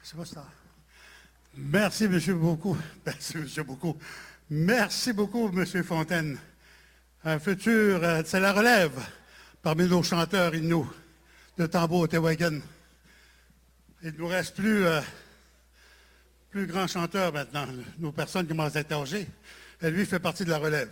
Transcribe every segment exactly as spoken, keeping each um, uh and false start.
C'est pas ça. Merci, monsieur beaucoup. Merci, monsieur beaucoup. Merci beaucoup, monsieur Fontaine. Un futur, euh, c'est la relève parmi nos chanteurs inuits de tambour Tewagen. Il ne nous reste plus, euh, plus grand chanteur maintenant. Nos personnes commencent à être âgées. Et lui fait partie de la relève.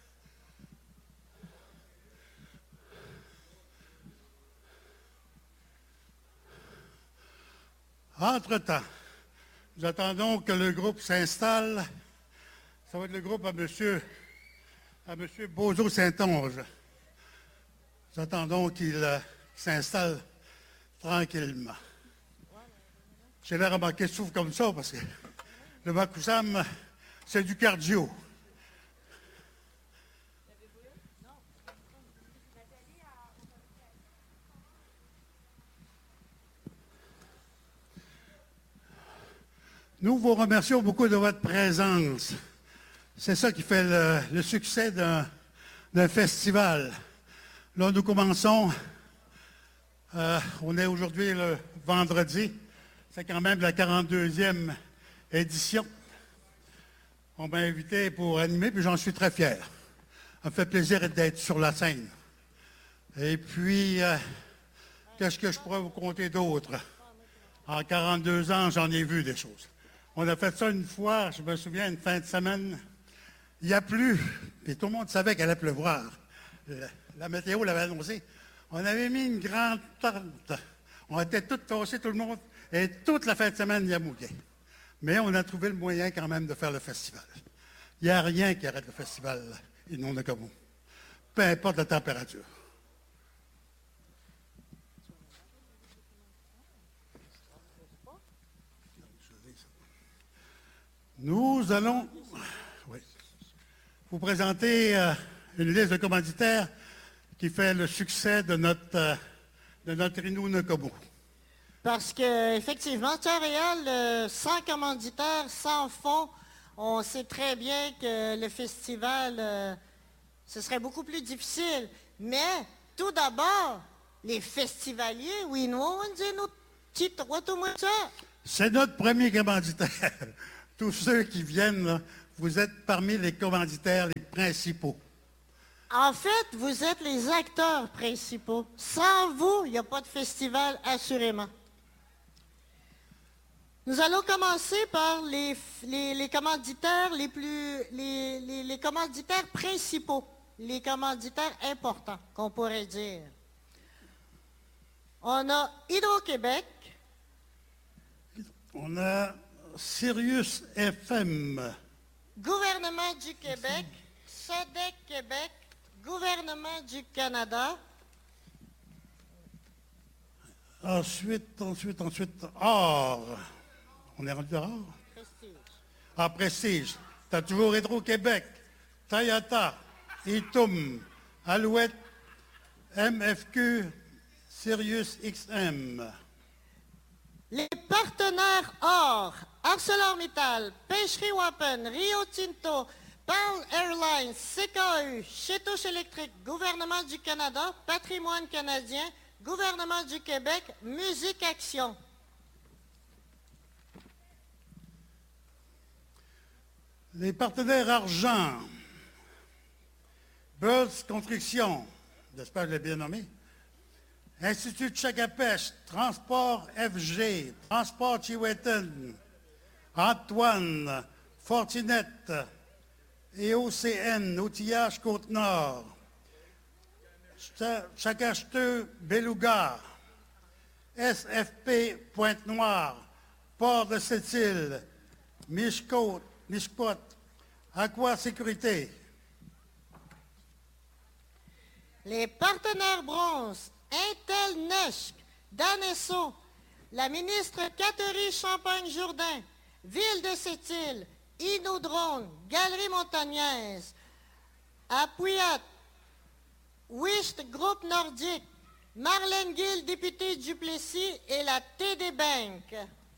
Entre-temps, nous attendons que le groupe s'installe. Ça va être le groupe à monsieur, à monsieur Bozo-Saint-Onge. Nous attendons qu'il euh, s'installe tranquillement. J'ai l'air remarqué souffle comme ça parce que le Makoussam, c'est du cardio. Nous vous remercions beaucoup de votre présence. C'est ça qui fait le, le succès d'un, d'un festival. Là, nous commençons, euh, on est aujourd'hui le vendredi, c'est quand même la quarante-deuxième édition. On m'a invité pour animer, puis j'en suis très fier. Ça me fait plaisir d'être sur la scène. Et puis, euh, qu'est-ce que je pourrais vous conter d'autre? En quarante-deux ans, j'en ai vu des choses. On a fait ça une fois, je me souviens, une fin de semaine. Il n'y a plu, puis tout le monde savait qu'elle allait pleuvoir. La météo l'avait annoncé. On avait mis une grande tente. On était tous tassés, tout le monde, et toute la fin de semaine, il y a mouillé. Mais on a trouvé le moyen quand même de faire le festival. Il n'y a rien qui arrête le festival Innu-Nakamu. Peu importe la température. Nous allons oui, vous présenter euh, une liste de commanditaires qui fait le succès de notre, euh, de notre Innu-Nakamu. Parce qu'effectivement, Réal, euh, sans commanditaires, sans fonds, on sait très bien que le festival, euh, ce serait beaucoup plus difficile. Mais, tout d'abord, les festivaliers, oui, nous, on dit nous, titres, tout le monde ça. C'est notre premier commanditaire. Tous ceux qui viennent, là, vous êtes parmi les commanditaires les principaux. En fait, vous êtes les acteurs principaux. Sans vous, il n'y a pas de festival, assurément. Nous allons commencer par les, les, les commanditaires les plus, les, les, les commanditaires principaux, les commanditaires importants, qu'on pourrait dire. On a Hydro-Québec. On a Sirius F M. Gouvernement du Québec, S O D E C Québec, Gouvernement du Canada. Ensuite, ensuite, ensuite, Or. On est rendu à Or? Prestige. Ah, Prestige. Tu as toujours Hydro-Québec, Toyota, Itum, Alouette, M F Q, Sirius X M. Les partenaires Or, ArcelorMittal, Pêcherie Wapen, Rio Tinto, Pearl Airlines, C K U, Chetouche Électrique, Gouvernement du Canada, Patrimoine canadien, Gouvernement du Québec, Musique Action. Les partenaires argent, Birds Construction, j'espère que je l'ai bien nommé, Institut Tchakapèche, Transport F G, Transport Chiwetel, Antoine, Fortinette, E O C N, Outillage Côte-Nord, Chacacheteux, Beluga, S F P Pointe-Noire, Port de Sept-Îles, Michecôte, Michepot, Aqua Sécurité. Les partenaires bronze, Intel Nesch, Danesso, la ministre Catherine Champagne-Jourdain, Ville de Sept-Îles, Inodrone, Galerie Montagnaise, Apuyat, Wisht Groupe Nordique, Marlène Gill, députée du Plessis et la T D Bank.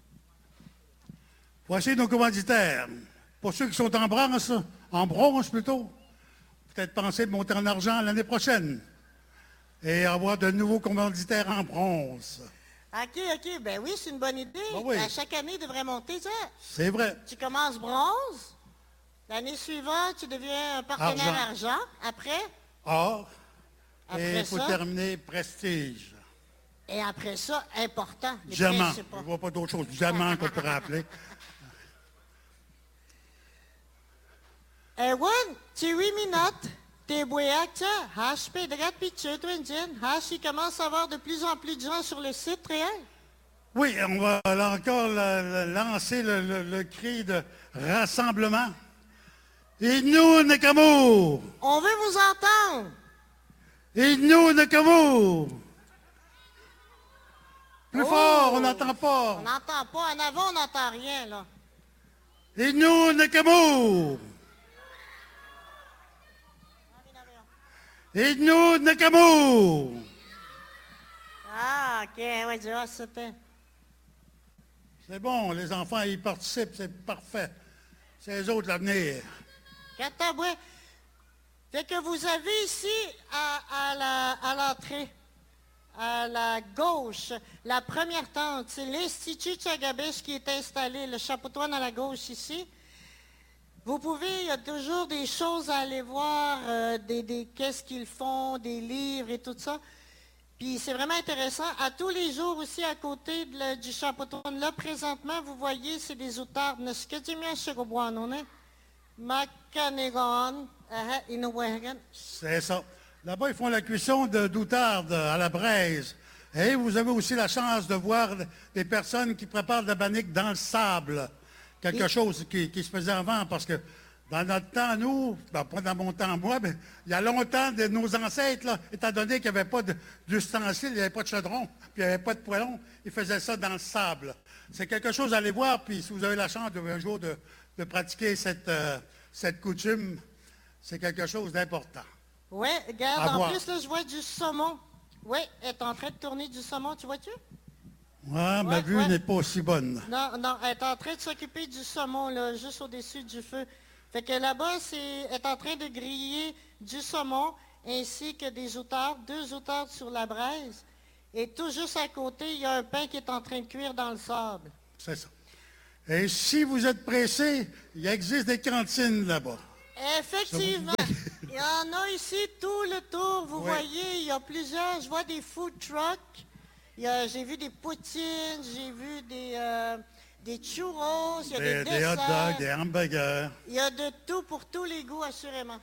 Voici nos commanditaires. Pour ceux qui sont en bronze, en bronze plutôt, peut-être penser de monter en argent l'année prochaine et avoir de nouveaux commanditaires en bronze. OK, OK. Ben oui, c'est une bonne idée. Ben oui. À chaque année, il devrait monter ça. C'est vrai. Tu commences bronze. L'année suivante, tu deviens un partenaire argent. Argent. Après? Or, et Après il faut ça? terminer prestige. Et après ça, important. Les Diamant. principaux. Je ne vois pas d'autre chose. Diamant qu'on pourrait appeler. Ewan, tu minutes. T'es bouillant, tiens. H P de picture, Twinjin. H, il commence à avoir de plus en plus de gens sur le site réel. Oui, on va là encore la- la- lancer le, le- le cri de rassemblement. Et nous, Nakamour! On veut vous entendre. Et nous, Nakamour! Plus Oh! fort, on n'entend pas. On n'entend pas. En avant, on n'entend rien, là. Et nous, Nakamour! Et nous, Nakamour! Ah, OK. Oui, tu vois, c'était... C'est bon, les enfants, ils participent, c'est parfait. C'est eux autres l'avenir. Cataboué. Fait que vous avez ici, à, à la- à l'entrée, à la gauche, la première tente, c'est l'Institut Tchagabiche qui est installé, le chapoutoine à la gauche ici. Vous pouvez, il y a toujours des choses à aller voir, euh, des, des qu'est-ce qu'ils font, des livres et tout ça. Puis c'est vraiment intéressant. À tous les jours aussi, à côté de la- du chapoutoine, là, présentement, vous voyez, c'est des outardes. Ce que tu m'as chez on est. Makanegon, Inouwagan. C'est ça. Là-bas, ils font la cuisson de d'outarde à la braise. Et vous avez aussi la chance de voir des personnes qui préparent de la bannique dans le sable. Quelque Et- chose chose qui, qui se faisait avant, parce que dans notre temps, nous, ben, pas dans mon temps, moi, mais il y a longtemps, de nos ancêtres, là, étant donné qu'il n'y avait pas de- d'ustensiles, il n'y avait pas de chaudron, puis il n'y avait pas de poêlon, ils faisaient ça dans le sable. C'est quelque chose à aller voir, puis si vous avez la chance de, un jour de, de pratiquer cette, euh, cette coutume, c'est quelque chose d'important. Oui, regarde, À en voir. plus, là, je vois du saumon. Oui, elle est en train de tourner du saumon, tu vois-tu? Ouais, ma Ouais, vue ouais. n'est pas aussi bonne. Non, non, elle est en train de s'occuper du saumon, là, juste au-dessus du feu. Fait que là-bas, c'est, elle est en train de griller du saumon ainsi que des outardes, deux outardes sur la braise. Et tout juste à côté, il y a un pain qui est en train de cuire dans le sable. C'est ça. Et si vous êtes pressé, il existe des cantines là-bas. Effectivement. Il y en a ici tout le tour. Vous Oui. voyez, il y a plusieurs. Je vois des food trucks. Il y a- J'ai vu des poutines, j'ai vu des, euh, des churros, il y a des, Des, des hot desserts. dogs, des hamburgers. Il y a de tout pour tous les goûts, assurément.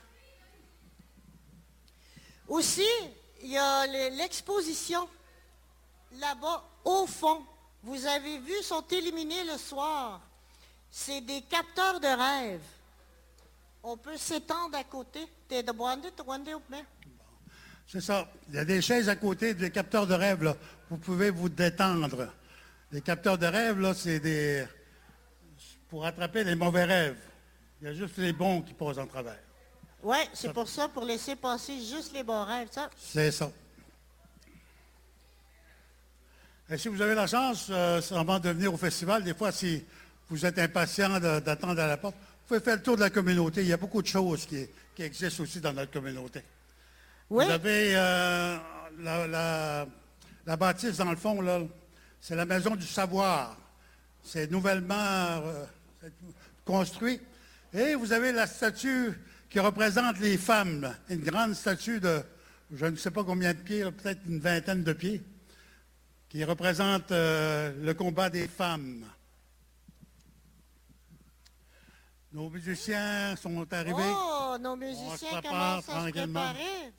Aussi, il y a le- l'exposition là-bas, au fond. Vous avez vu, sont éliminés le soir. C'est des capteurs de rêve. On peut s'étendre à côté. T'es de Boindé, t'es Boindé ou pas? C'est ça. Il y a des chaises à côté des capteurs de rêve, là. Vous pouvez vous détendre. Les capteurs de rêve, là, c'est des... pour attraper les mauvais rêves. Il y a juste les bons qui passent en travers. Oui, c'est pour ça, pour laisser passer juste les bons rêves, ça. C'est ça. Et si vous avez la chance, euh, avant de venir au festival, des fois, si vous êtes impatient de- d'attendre à la porte, vous pouvez faire le tour de la communauté. Il y a beaucoup de choses qui, qui existent aussi dans notre communauté. Oui, Vous avez euh, la, la- la bâtisse, dans le fond, là, c'est la Maison du Savoir. C'est nouvellement euh, c'est construit. Et vous avez la statue qui représente les femmes. Une grande statue de, je ne sais pas combien de pieds, là, peut-être une vingtaine de pieds, qui représente euh, le combat des femmes. Nos musiciens sont arrivés. oh, nos musiciens prépare commencent à se tranquillement. préparer.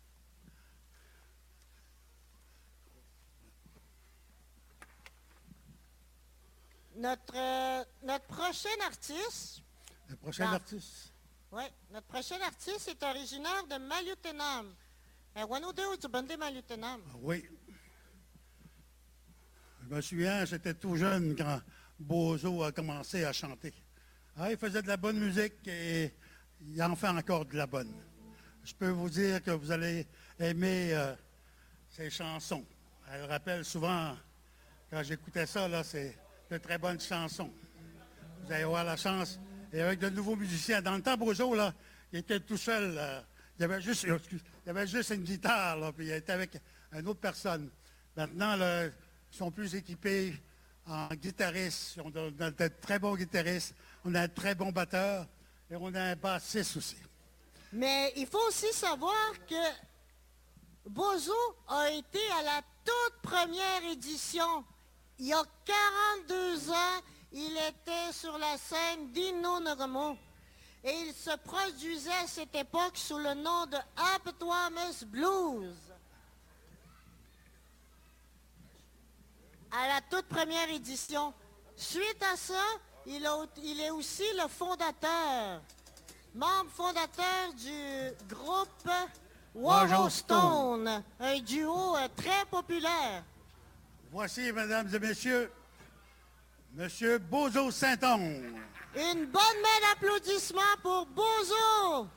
Notre, euh, notre prochain artiste, Le prochain Ah. artiste. oui, notre prochain artiste est originaire de Maliotenam. Eh, Wanodeo du Bandé Maliotenam. Ah oui. Je me souviens, j'étais tout jeune quand Bozo a commencé à chanter. Ah, il faisait de la bonne musique et il en fait encore de la bonne. Je peux vous dire que vous allez aimer euh, ses chansons. Elle rappelle souvent, quand j'écoutais ça, là, c'est de très bonnes chansons. Vous allez avoir la chance. Et avec de nouveaux musiciens. Dans le temps, Bozo, là, il était tout seul. euh, il, y avait juste, excuse, il y avait juste une guitare, là, puis il était avec une autre personne. Maintenant, là, sont plus équipés en guitaristes. On a, on a de très bons guitaristes, on a un très bon batteur et on a un bassiste aussi. Mais il faut aussi savoir que Bozo a été à la toute première édition. Il y a quarante-deux ans, il était sur la scène d'Inno Noromo. Et il se produisait à cette époque sous le nom de Apatomas Blues. À la toute première édition. Suite à ça, il, a, il est aussi le fondateur, membre fondateur du groupe Warrow Stone, un duo euh, très populaire. Voici, mesdames et messieurs, Monsieur Bozo Saint-Onge. Une bonne main d'applaudissements pour Bozo!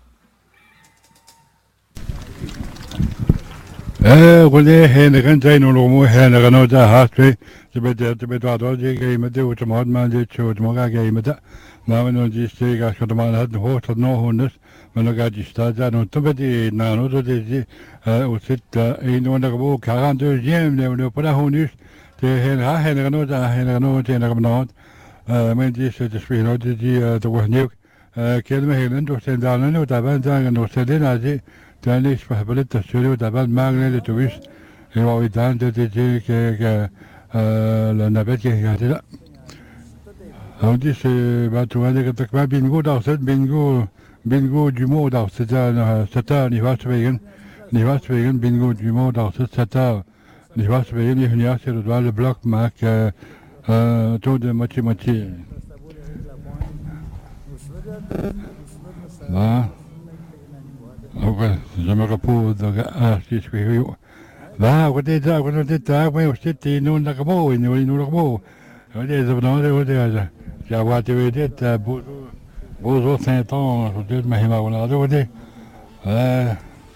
Eh, wale hen ren zain ul mo hen ren o da hatwe te be te be da do je ge me de ut mod man de chu mo ga ge me da ma me no ji ste ga scho man hat ho tot no hundes me no ga ji sta da no to be di na no do de ji o sit e no na go quarante-deuxième ne no para hunus te hen ha hen ren o da hen ren o te na go no men ji se te spi no de ji de wo new kel me hen do se da no da ban da no se de na ji تاني يشبه بلد تسوري ودابان ماغني لتويس الوالدان تتجي ك النبات كهاتي لا هودي سي باتو هذا كتك ما بينغو داوسد بينغو بينغو جمو داوسد ستا نيفاس بيغن نيفاس بيغن بينغو جمو داوسد ستا نيفاس بيغن يهني اسير دوال البلوك ماك تود ماتي ماتي لا Ok, je me repose à si je suis. Va, on est là, on est là, mais aussi t'es non d'accord, il nous il nous d'accord. On est là, on est là. J'ai avoir tu veux dire Bozo Bozo Saint-Onge, je dis mais il m'a on a dit. Euh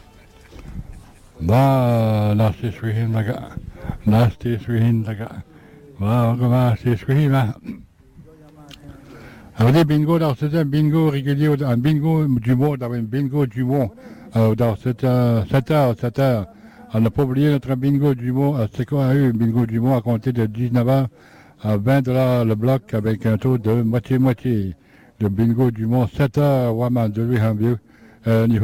va, là c'est suis là. Là c'est suis là. Va, on va c'est suis là. Alors, bingo, dans c'est un bingo régulier, un bingo du monde, un bingo du monde. Dans sept heures, sept heures. On n'a pas oublié notre bingo du monde. C'est quoi, a eu un bingo du monde à compter de dix-neuf heures à vingt dollars le bloc avec un taux de moitié-moitié. Le bingo du monde, sept heures, vraiment, de lui, un vieux.